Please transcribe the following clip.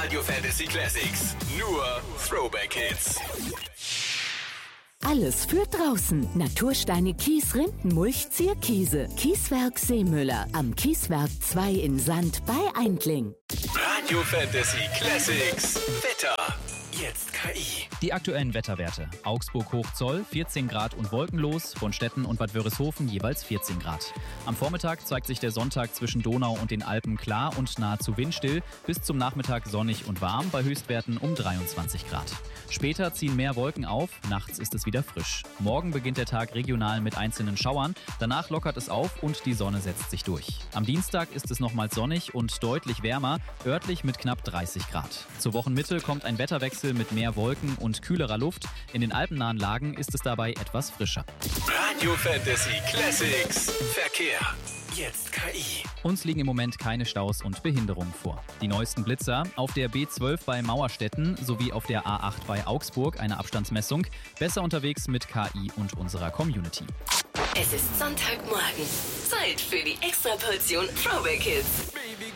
Radio Fantasy Classics. Nur Throwback Hits. Alles für draußen. Natursteine, Kies, Rindenmulch, Zierkiese. Kieswerk Seemüller. Am Kieswerk 2 in Sand bei Eindling. Radio Fantasy Classics. Wetter. Jetzt KI. Die aktuellen Wetterwerte. Augsburg Hochzoll 14 Grad und wolkenlos, von Stetten und Bad Wörishofen jeweils 14 Grad. Am Vormittag zeigt sich der Sonntag zwischen Donau und den Alpen klar und nahezu windstill, bis zum Nachmittag sonnig und warm, bei Höchstwerten um 23 Grad. Später ziehen mehr Wolken auf, nachts ist es wieder frisch. Morgen beginnt der Tag regional mit einzelnen Schauern, danach lockert es auf und die Sonne setzt sich durch. Am Dienstag ist es nochmals sonnig und deutlich wärmer, örtlich mit knapp 30 Grad. Zur Wochenmitte kommt ein Wetterwechsel mit mehr Wolken und kühlerer Luft. In den alpennahen Lagen ist es dabei etwas frischer. Radio Fantasy Classics. Verkehr. Jetzt KI. Uns liegen im Moment keine Staus und Behinderungen vor. Die neuesten Blitzer: auf der B12 bei Mauerstetten sowie auf der A8 bei Augsburg eine Abstandsmessung. Besser unterwegs mit KI und unserer Community. Es ist Sonntagmorgen. Zeit für die Extraportion Throwback Hits.